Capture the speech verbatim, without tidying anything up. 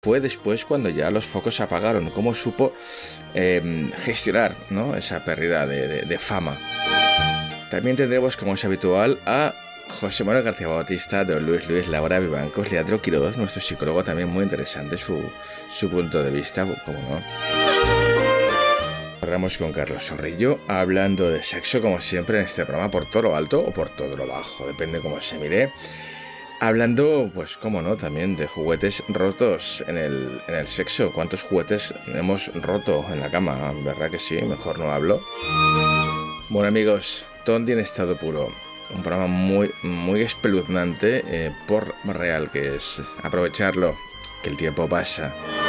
fue después cuando ya los focos se apagaron, cómo supo eh, gestionar, ¿no?, esa pérdida de, de, de fama. También tendremos, como es habitual, a José Manuel García Bautista, don Luis Luis, Laura Vivancos, Leandro Quiroz, nuestro psicólogo, también muy interesante su, su punto de vista, como no. Cerramos con Carlos Zorrillo, hablando de sexo, como siempre en este programa, por todo lo alto o por todo lo bajo, depende cómo se mire. Hablando, pues cómo no, también de juguetes rotos en el, en el sexo. ¿Cuántos juguetes hemos roto en la cama? ¿Verdad que sí? Mejor no hablo. Bueno, amigos, Tondi en estado puro. Un programa muy, muy espeluznante, eh, por real que es. Aprovecharlo, que el tiempo pasa.